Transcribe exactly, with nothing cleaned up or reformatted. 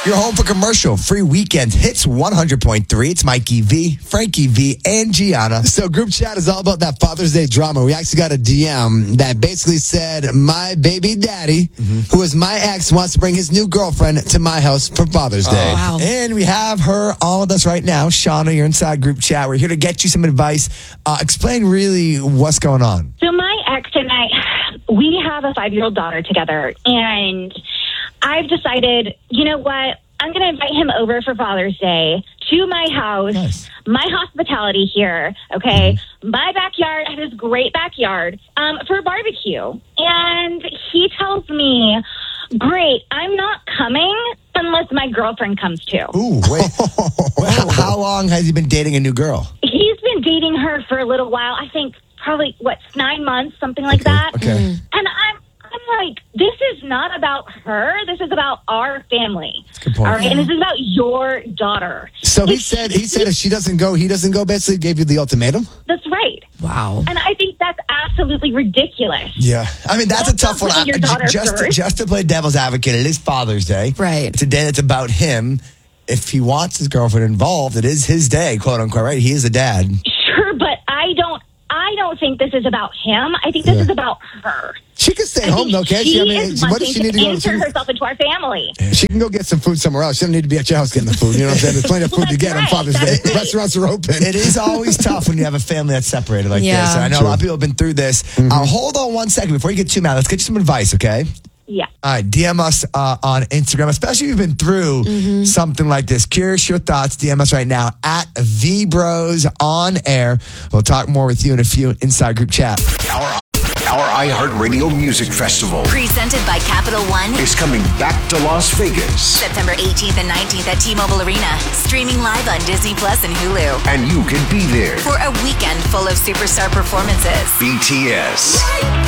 You're home for commercial free weekend hits one hundred point three. It's Mikey V, Frankie V, and Gianna. So group chat is all about that Father's Day drama. We actually got a D M that basically said, my baby daddy, mm-hmm. who is my ex, wants to bring his new girlfriend to my house for Father's Day. Oh, wow. And we have her on with us right now. Shauna, you're inside group chat. We're here to get you some advice. Uh, explain really what's going on. So my ex and I, we have a five-year-old daughter together, and I've decided, you know what? I'm going to invite him over for Father's Day to my house, nice. My hospitality here, okay? Mm-hmm. My backyard, I have this great backyard, um, for a barbecue. And he tells me, great, I'm not coming unless my girlfriend comes too. Ooh, wait. how, how long has he been dating a new girl? He's been dating her for a little while. I think probably, what, nine months, something like okay. that. Okay. Mm-hmm. And I'm I'm like, this is not about her. This is about our family. That's a good point. All right, and this is about your daughter. So he said, he said if she doesn't go, he doesn't go. Basically, gave you the ultimatum. That's right. Wow. And I think that's absolutely ridiculous. Yeah, I mean that's, that's a tough one. Your daughter just first. just to play devil's advocate, it is Father's Day. Right. It's a day that's about him. If he wants his girlfriend involved, it is his day, quote unquote. Right? He is a dad. Sure, but I don't. I don't think this is about him. I think this yeah. is about her. She can stay I home, though, can't she? she I mean, is what does she need to, to go insert to? herself into our family. She can go get some food somewhere else. She don't need to be at your house getting the food. You know what I'm saying? There's plenty of food well, to get right. on Father's that's Day. Right. Restaurants are open. It is always tough when you have a family that's separated like Yeah. this. And I know True. a lot of people have been through this. Mm-hmm. Uh, hold on one second before you get too mad. Let's get you some advice, okay? Yeah. All right, D M us uh, on Instagram, especially if you've been through mm-hmm. something like this. Curious your thoughts. D M us right now at V Bros on air. We'll talk more with you in a few inside group chat. Our, our iHeartRadio Music Festival, presented by Capital One, is coming back to Las Vegas. September eighteenth and nineteenth at T-Mobile Arena. Streaming live on Disney Plus and Hulu. And you can be there for a weekend full of superstar performances. B T S.